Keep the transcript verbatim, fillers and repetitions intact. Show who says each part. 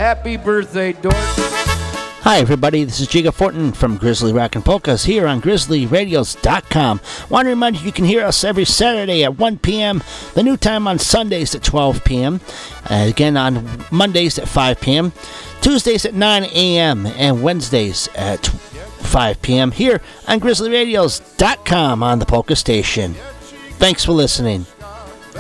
Speaker 1: Happy birthday, Dork.
Speaker 2: Hi, everybody. This is Jiga Fortin from Grizzly Rockin' Polkas here on Grizzly Radios dot com. Want to remind you you can hear us every Saturday at one p.m., the new time on Sundays at twelve p.m., uh, again on Mondays at five p.m., Tuesdays at nine a.m., and Wednesdays at five p.m. here on Grizzly Radios dot com on the Polka Station. Thanks for listening.